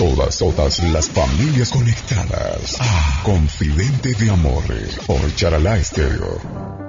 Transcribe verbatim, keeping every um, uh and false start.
Todas, todas las familias conectadas. Ah, Confidente de Amor por Charalá Estéreo.